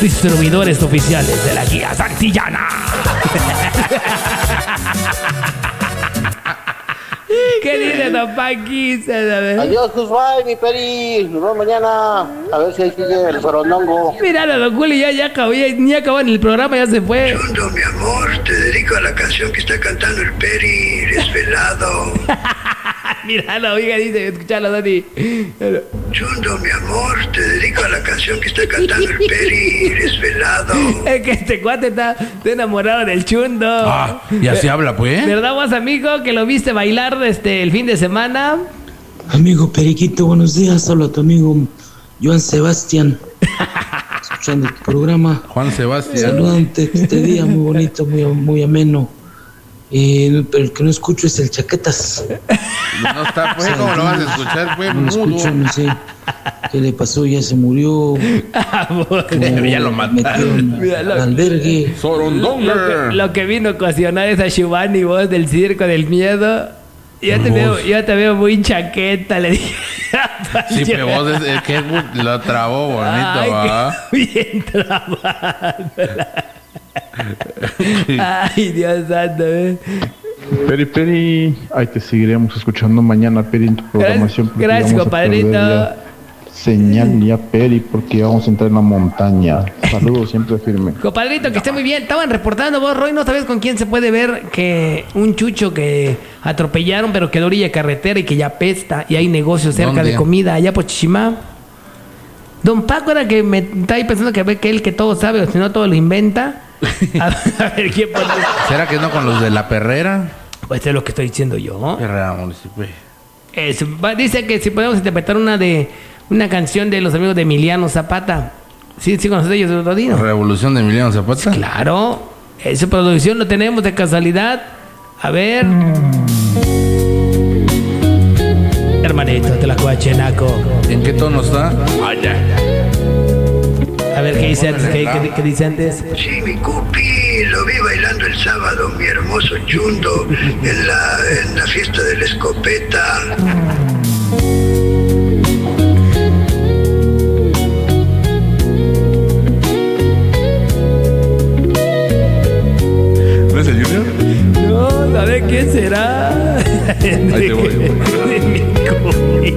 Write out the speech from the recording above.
distribuidores oficiales de la guía Santillana. ¿Qué dice don Paquis? Adiós, Guzmán, mi Peri. Nos vemos mañana. A ver si ahí sigue el sorondongo. Míralo, don Juli, ya acabó, ni acabó en el programa, ya se fue. Chundo, mi amor, te dedico a la canción que está cantando el Peri, Desvelado. Míralo, oiga, dice, escuchalo, Dani. Chundo, mi amor, te dedico a la canción que está cantando el Peri, Desvelado. Es que este cuate está enamorado del Chundo. Ah, y así habla, pues. ¿Verdad, vos, amigo, que lo viste bailar el fin de semana? Amigo Periquito, buenos días. Habla tu amigo Joan Sebastián. Escuchando tu programa. Juan Sebastián. Saludante este día, muy bonito, muy ameno. Pero el que no escucho es el Chaquetas. No está, pues, ¿cómo lo vas a escuchar? Pues, no lo escucho, no sé qué le pasó, ya se murió. Ya lo mataron. Al albergue. Sorondonga. Lo que vino a ocasionar esa Shubani, vos, del circo del miedo. Yo te veo muy chaqueta, le dije. Sí, pero vos es que lo trabó bonito, ¿va? Bien trabado. Ay, Dios santo, Peri, ahí te seguiremos escuchando mañana, Peri, en tu programación. Gracias, compadrito. Señal ya, Peri, porque vamos a entrar en la montaña. Saludos, siempre firme. Compadrito, que esté muy bien. Estaban reportando, vos, Roy, ¿no sabes con quién se puede ver que un chucho que atropellaron, pero quedó orilla de carretera y que ya apesta y hay negocios cerca ¿Dónde? de comida allá por Chichimá? Don Paco era que me está ahí pensando que ve que él que todo sabe, o si no todo lo inventa. A ver, ¿quién puede? ¿Será que no con los de La Perrera? Pues es lo que estoy diciendo yo, ¿no? Perrera municipio. Dice que si podemos interpretar una canción de los amigos de Emiliano Zapata. Sí, conoces ellos, Rodino. ¿Revolución de Emiliano Zapata? Claro, esa producción lo tenemos de casualidad. A ver. Hermanito, te la cuachenaco. ¿En qué tono está? A ver, ¿qué dice antes? ¿Qué dice antes? Sí, mi cupi, lo vi bailando el sábado, mi hermoso Chundo, en la fiesta de la escopeta. ¿No es el Junior? No, a ver, ¿quién será? Ahí te voy.